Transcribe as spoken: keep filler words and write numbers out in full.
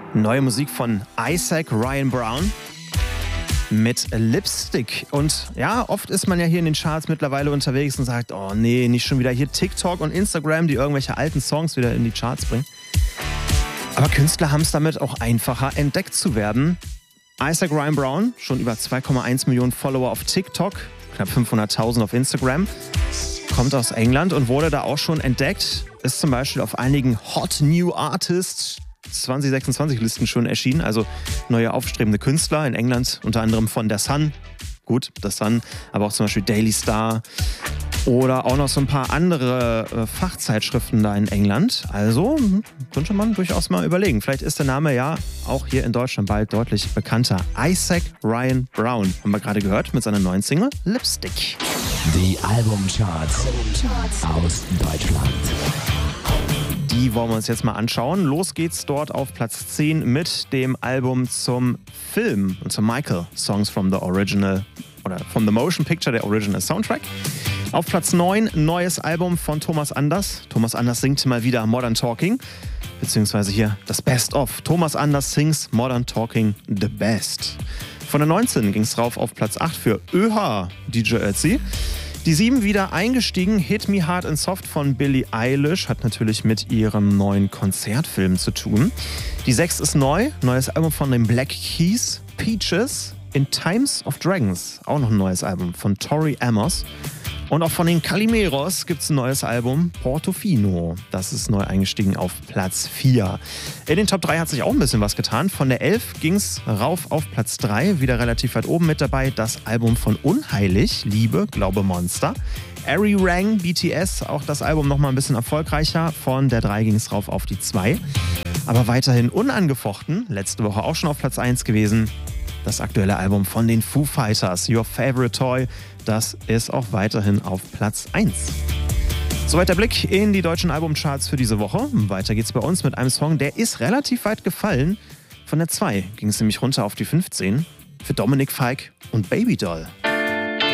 Neue Musik von Isaac Ryan Brown mit Lipstick. Und ja, oft ist man ja hier in den Charts mittlerweile unterwegs und sagt, oh nee, nicht schon wieder hier TikTok und Instagram, die irgendwelche alten Songs wieder in die Charts bringen. Aber Künstler haben es damit auch einfacher, entdeckt zu werden. Isaac Ryan Brown, schon über zwei Komma eins Millionen Follower auf TikTok, knapp fünfhunderttausend auf Instagram, kommt aus England und wurde da auch schon entdeckt. Ist zum Beispiel auf einigen Hot New Artists zwanzig sechsundzwanzig Listen schon erschienen, also neue aufstrebende Künstler in England, unter anderem von der Sun, gut, der Sun, aber auch zum Beispiel Daily Star oder auch noch so ein paar andere äh, Fachzeitschriften da in England. Also könnte man durchaus mal überlegen. Vielleicht ist der Name ja auch hier in Deutschland bald deutlich bekannter. Isaac Ryan Brown, haben wir gerade gehört, mit seiner neuen Single Lipstick. Die Albumcharts aus Deutschland. Die wollen wir uns jetzt mal anschauen. Los geht's dort auf Platz zehn mit dem Album zum Film und zum Michael, Songs from the Original oder from the Motion Picture, der Original Soundtrack. Auf Platz neun, neues Album von Thomas Anders. Thomas Anders singt mal wieder Modern Talking, beziehungsweise hier das Best of. Thomas Anders sings Modern Talking the Best. Von der neunzehn ging's rauf auf Platz acht für ÖH, D J Ötzi. Die sieben wieder eingestiegen, Hit Me Hard and Soft von Billie Eilish, hat natürlich mit ihrem neuen Konzertfilm zu tun. Die sechs ist neu, neues Album von den Black Keys, Peaches, In Times of Dragons, auch noch ein neues Album von Tori Amos. Und auch von den Calimeros gibt es ein neues Album, Portofino. Das ist neu eingestiegen auf Platz vier. In den Top drei hat sich auch ein bisschen was getan. Von der elf ging es rauf auf Platz drei, wieder relativ weit oben mit dabei. Das Album von Unheilig, Liebe, Glaube, Monster. Ari Rang, B T S, auch das Album nochmal ein bisschen erfolgreicher. Von der drei ging es rauf auf die zwei. Aber weiterhin unangefochten, letzte Woche auch schon auf Platz eins gewesen. Das aktuelle Album von den Foo Fighters, Your Favorite Toy, das ist auch weiterhin auf Platz eins. Soweit der Blick in die deutschen Albumcharts für diese Woche. Weiter geht's bei uns mit einem Song, der ist relativ weit gefallen. Von der zwei ging es nämlich runter auf die fünfzehn für Dominik Fike und Baby Doll.